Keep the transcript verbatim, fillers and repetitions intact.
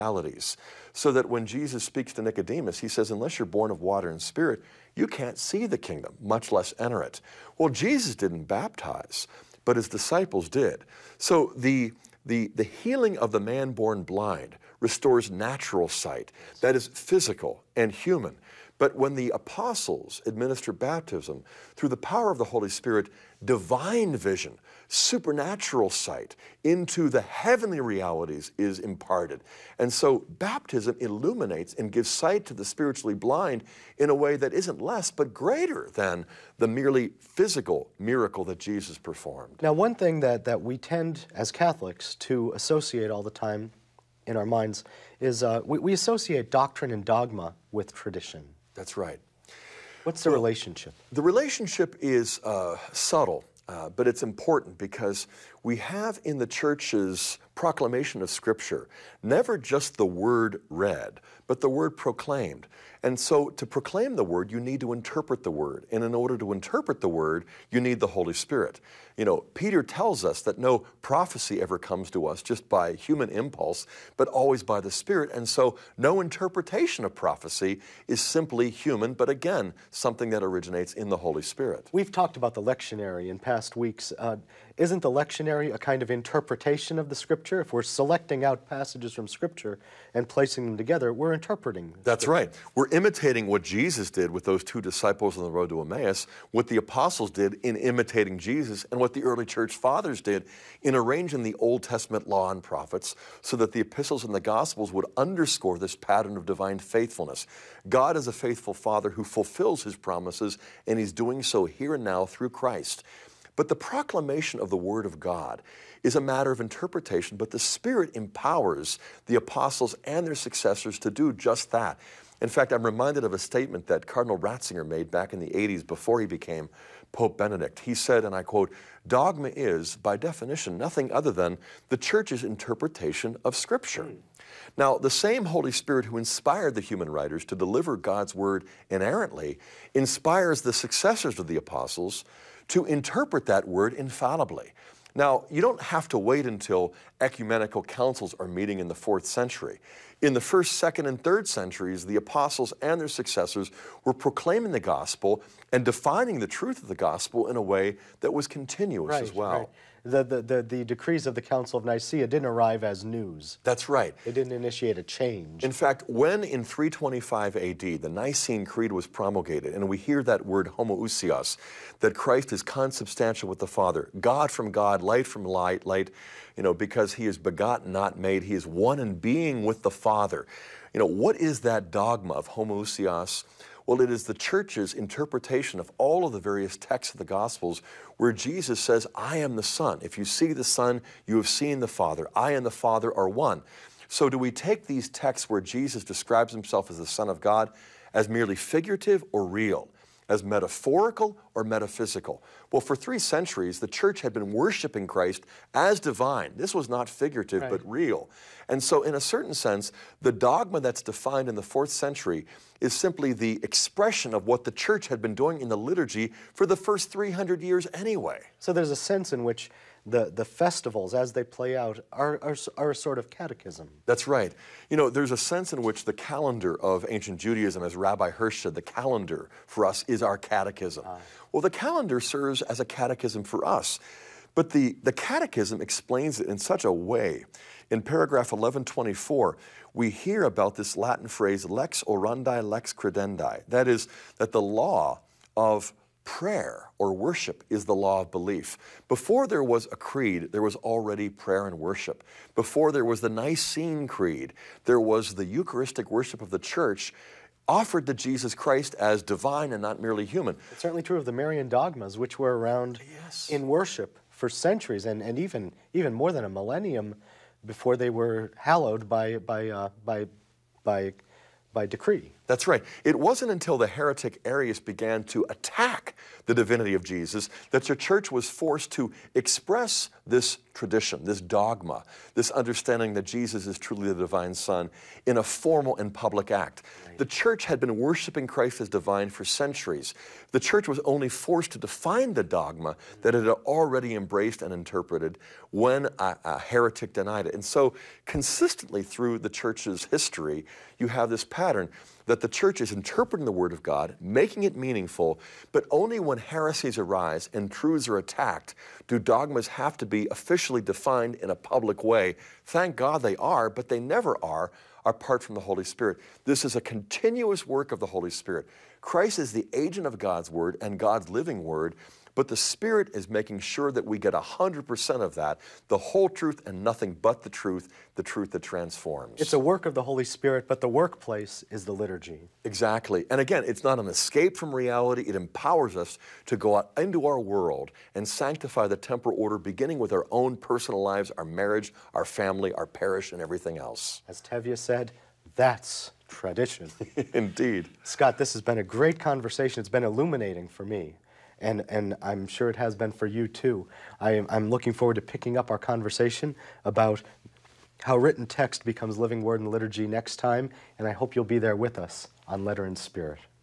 realities. So that when Jesus speaks to Nicodemus, he says, unless you're born of water and spirit, you can't see the kingdom, much less enter it. Well, Jesus didn't baptize, but his disciples did. So the, the, the healing of the man born blind restores natural sight, that is physical and human. But when the apostles administer baptism, through the power of the Holy Spirit, divine vision, supernatural sight into the heavenly realities is imparted. And so baptism illuminates and gives sight to the spiritually blind in a way that isn't less but greater than the merely physical miracle that Jesus performed. Now, one thing that, that we tend as Catholics to associate all the time in our minds is uh, we, we associate doctrine and dogma with tradition. That's right. What's the well, relationship? The relationship is uh, subtle, uh, but it's important because we have in the Church's proclamation of Scripture never just the word read, but the word proclaimed. And so to proclaim the word, you need to interpret the word. And in order to interpret the word, you need the Holy Spirit. You know, Peter tells us that no prophecy ever comes to us just by human impulse, but always by the Spirit. And so no interpretation of prophecy is simply human, but again, something that originates in the Holy Spirit. We've talked about the lectionary in past weeks. Uh, isn't the lectionary a kind of interpretation of the Scripture? If we're selecting out passages from Scripture and placing them together, we're interpreting. That's Scripture. right. We're imitating what Jesus did with those two disciples on the road to Emmaus, what the apostles did in imitating Jesus, and what the early church fathers did in arranging the Old Testament law and prophets so that the epistles and the gospels would underscore this pattern of divine faithfulness. God is a faithful Father who fulfills his promises, and he's doing so here and now through Christ. But the proclamation of the Word of God is a matter of interpretation, but the Spirit empowers the apostles and their successors to do just that. In fact, I'm reminded of a statement that Cardinal Ratzinger made back in the eighties before he became Pope Benedict. He said, and I quote, "Dogma is, by definition, nothing other than the Church's interpretation of Scripture." Mm. Now, the same Holy Spirit who inspired the human writers to deliver God's Word inerrantly inspires the successors of the apostles to interpret that Word infallibly. Now, you don't have to wait until ecumenical councils are meeting in the fourth century. In the first, second, and third centuries, the apostles and their successors were proclaiming the gospel and defining the truth of the gospel in a way that was continuous right, as well. Right. The, the, the, the decrees of the Council of Nicaea didn't arrive as news. That's right. They didn't initiate a change. In fact, when in three twenty-five A D the Nicene Creed was promulgated, and we hear that word homoousios, that Christ is consubstantial with the Father, God from God, light from light, light, you know, because he is begotten, not made, he is one in being with the Father. You know, what is that dogma of homoousios? Well, it is the Church's interpretation of all of the various texts of the Gospels where Jesus says, I am the Son. If you see the Son, you have seen the Father. I and the Father are one. So do we take these texts where Jesus describes himself as the Son of God as merely figurative or real? As metaphorical or metaphysical? Well, for three centuries, the Church had been worshiping Christ as divine. This was not figurative, right. but real. And so in a certain sense, the dogma that's defined in the fourth century is simply the expression of what the Church had been doing in the liturgy for the first three hundred years anyway. So there's a sense in which the, the festivals, as they play out, are, are, are a sort of catechism. That's right. You know, there's a sense in which the calendar of ancient Judaism, as Rabbi Hirsch said, the calendar for us is our catechism. Ah. Well, the calendar serves as a catechism for us, but the, the catechism explains it in such a way. In paragraph eleven twenty-four, we hear about this Latin phrase, lex orandi, lex credendi. That is, that the law of prayer or worship is the law of belief. Before there was a creed, there was already prayer and worship. Before there was the Nicene Creed, there was the Eucharistic worship of the Church offered to Jesus Christ as divine and not merely human. It's certainly true of the Marian dogmas, which were around yes. in worship for centuries and, and even, even more than a millennium before they were hallowed by, by, uh, by, by, by decree. That's right. It wasn't until the heretic Arius began to attack the divinity of Jesus that the church was forced to express this tradition, this dogma, this understanding that Jesus is truly the divine Son in a formal and public act. Right. The church had been worshiping Christ as divine for centuries. The church was only forced to define the dogma that it had already embraced and interpreted when a, a heretic denied it. And so consistently through the church's history, you have this pattern that the church is interpreting the Word of God, making it meaningful, but only when heresies arise and truths are attacked do dogmas have to be officially defined in a public way. Thank God they are, but they never are apart from the Holy Spirit. This is a continuous work of the Holy Spirit. Christ is the agent of God's Word and God's living Word, but the Spirit is making sure that we get one hundred percent of that, the whole truth and nothing but the truth, the truth that transforms. It's a work of the Holy Spirit, but the workplace is the liturgy. Exactly. And again, it's not an escape from reality. It empowers us to go out into our world and sanctify the temporal order, beginning with our own personal lives, our marriage, our family, our parish, and everything else. As Tevye said, that's tradition. Indeed. Scott, this has been a great conversation. It's been illuminating for me. And, and I'm sure it has been for you too. I am, I'm looking forward to picking up our conversation about how written text becomes living word in liturgy next time, and I hope you'll be there with us on Letter and Spirit.